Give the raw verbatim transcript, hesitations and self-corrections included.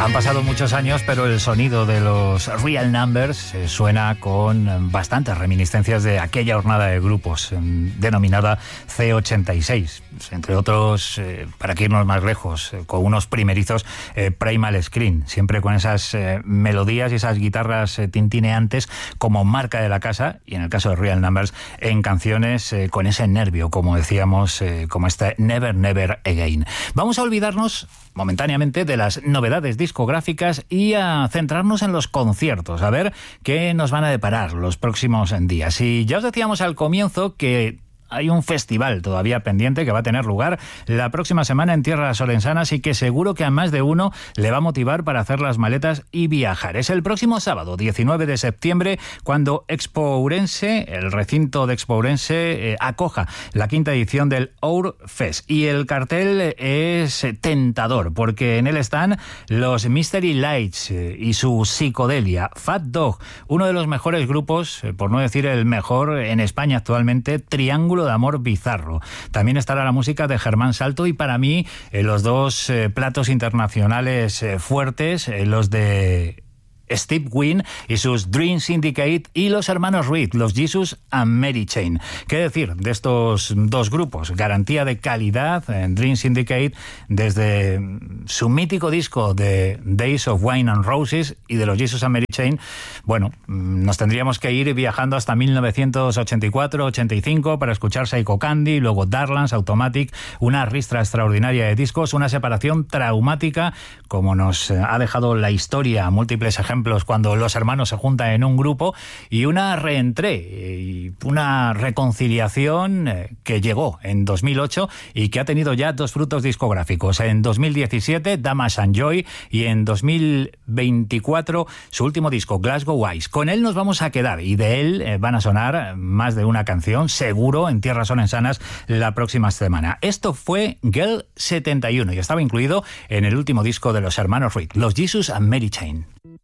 Han pasado muchos años, pero el sonido de los Real Numbers eh, suena con bastantes reminiscencias de aquella jornada de grupos eh, denominada C ochenta y seis. Entre otros, eh, para que irnos más lejos, eh, con unos primerizos eh, Primal Scream, siempre con esas eh, melodías y esas guitarras eh, tintineantes como marca de la casa, y en el caso de Real Numbers, en canciones eh, con ese nervio, como decíamos, eh, como esta Never Never Again. Vamos a olvidarnos momentáneamente de las novedades discográficas y a centrarnos en los conciertos, a ver qué nos van a deparar los próximos días. Y ya os decíamos al comienzo que hay un festival todavía pendiente que va a tener lugar la próxima semana en tierras olensanas y que seguro que a más de uno le va a motivar para hacer las maletas y viajar. Es el próximo sábado, diecinueve de septiembre, cuando Expo Ourense, el recinto de Expo Ourense, eh, acoja la quinta edición del Our Fest. Y el cartel es tentador, porque en él están los Mystery Lights eh, y su psicodelia. Fat Dog, uno de los mejores grupos, eh, por no decir el mejor, en España actualmente, Triángulo de Amor Bizarro. También estará la música de Germán Salto y para mí eh, los dos eh, platos internacionales eh, fuertes, eh, los de Steve Wynn y sus Dream Syndicate y los hermanos Reed, los Jesus and Mary Chain. ¿Qué decir de estos dos grupos? Garantía de calidad en Dream Syndicate desde su mítico disco de Days of Wine and Roses, y de los Jesus and Mary Chain, bueno, nos tendríamos que ir viajando hasta mil novecientos ochenta y cuatro ochenta y cinco para escuchar Psycho Candy, luego Darklands, Automatic, una ristra extraordinaria de discos, una separación traumática como nos ha dejado la historia, múltiples ejemplos cuando los hermanos se juntan en un grupo, y una reentré y una reconciliación que llegó en dos mil ocho y que ha tenido ya dos frutos discográficos. En dos mil diecisiete, Damage and Joy, y en dos mil veinticuatro su último disco, Glasgow Wise. Con él nos vamos a quedar y de él eh, van a sonar más de una canción, seguro, en tierras olensanas la próxima semana. Esto fue Girl setenta y uno y estaba incluido en el último disco de los hermanos Reed, los Jesus and Mary Chain.